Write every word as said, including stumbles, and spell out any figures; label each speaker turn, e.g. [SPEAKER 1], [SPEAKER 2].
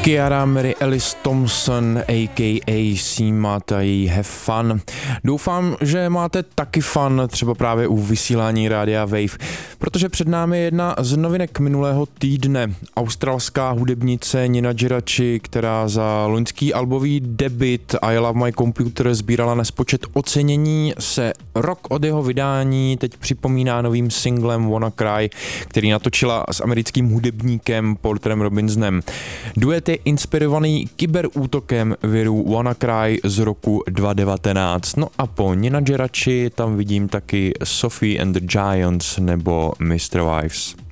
[SPEAKER 1] Kiara Mary Ellis Thompson a k a. Seema a její Have Fun. Doufám, že máte taky fun třeba právě u vysílání Rádia Wave, protože před námi je jedna z novinek minulého týdne. Australská hudebnice Nina Geraci, která za loňský albový debut I Love My Computer sbírala nespočet ocenění, se rok od jeho vydání teď připomíná novým singlem Wanna Cry, který natočila s americkým hudebníkem Porterem Robinsonem. Duet je inspirovaný kyberútokem viru Wanna Cry z roku dva tisíce devatenáct. No a po Nina Geraci tam vidím taky Sophie and the Giants nebo mister Wives.